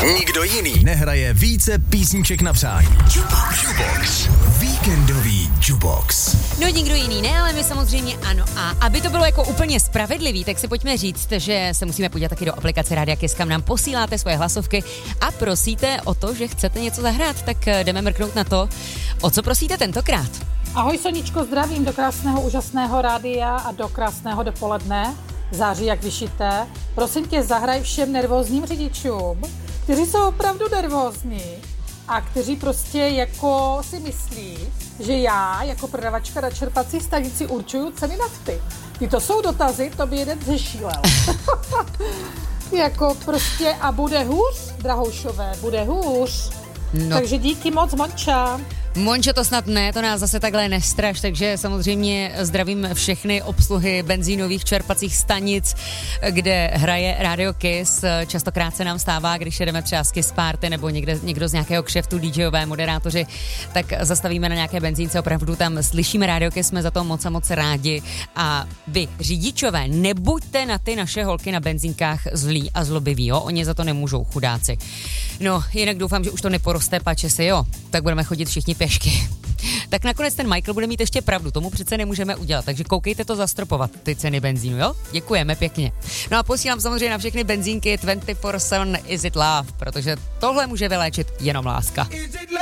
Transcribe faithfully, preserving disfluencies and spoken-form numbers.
Nikdo jiný nehraje více písniček na přání. Jubox. Jubox. Víkendový Jubox. No nikdo jiný ne, ale my samozřejmě ano. A aby to bylo jako úplně spravedlivý, tak si pojďme říct, že se musíme podívat taky do aplikace Rádia Kiss, kam nám posíláte svoje hlasovky a prosíte o to, že chcete něco zahrát, tak jdeme mrknout na to, o co prosíte tentokrát. Ahoj Soničko, zdravím do krásného, úžasného rádia a do krásného dopoledne. Září jak vyšité. Prosím tě, zahraj všem nervózním řidičům, kteří jsou opravdu nervózní a kteří prostě jako si myslí, že já jako prodavačka na čerpací stanici určuju ceny nafty. Tyto jsou dotazy, to by jeden zešílel. Jako prostě a bude hůř, drahoušové, bude hůř. No. Takže díky moc, Monča. Mončo, to snad ne, to nás zase takhle nestraš, takže samozřejmě zdravím všechny obsluhy benzínových čerpacích stanic, kde hraje Radio Kiss. Častokrát se nám stává, když jedeme třeba z Kiss Party nebo někde, někdo z nějakého kšeftu, DJové, moderátoři, tak zastavíme na nějaké benzínce, opravdu tam slyšíme Radio Kiss, jsme za to moc a moc rádi. A vy, řidičové, nebuďte na ty naše holky na benzínkách zlí a zlobiví, jo? Oni za to nemůžou, chudáci. No, jinak doufám, že už to neporoste, pače si, jo? Tak budeme chodit všichni pěšky. Tak nakonec ten Michael bude mít ještě pravdu, tomu přece nemůžeme udělat, takže koukejte to zastropovat, ty ceny benzínu, jo? Děkujeme pěkně. No a posílám samozřejmě na všechny benzínky dvacet čtyři sedm Is It Love, protože tohle může vyléčit jenom láska.